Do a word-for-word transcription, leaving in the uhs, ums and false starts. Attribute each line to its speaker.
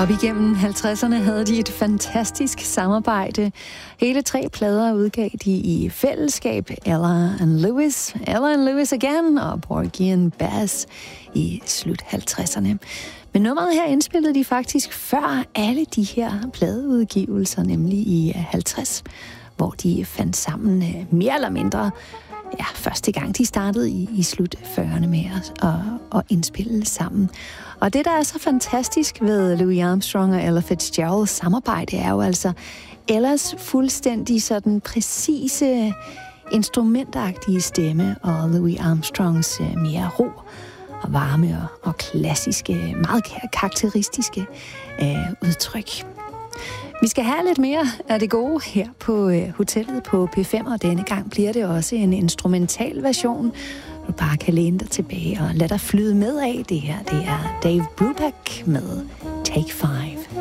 Speaker 1: Op igennem halvtredserne havde de et fantastisk samarbejde. Hele tre plader udgav de i fællesskab. Ella and Lewis, Ella and Lewis Again og Porgy and Bess i slut halvtredserne. Men nummeret her indspillede de faktisk før alle de her pladeudgivelser, nemlig i halvtreds, hvor de fandt sammen mere eller mindre. Ja, første gang de startede i, i slut fyrrerne med at, at, at indspille sammen. Og det, der er så fantastisk ved Louis Armstrong og Ella Fitzgeralds samarbejde, er jo altså Ellas fuldstændig sådan præcise, instrumentagtige stemme, og Louis Armstrongs mere ro og varme og, og klassiske, meget karakteristiske øh, udtryk. Vi skal have lidt mere af det gode her på øh, hotellet på P fem, og denne gang bliver det også en instrumental version. Du bare kan læne dig tilbage og lade dig flyde med af det her. Det er Dave Brubeck med Take Five.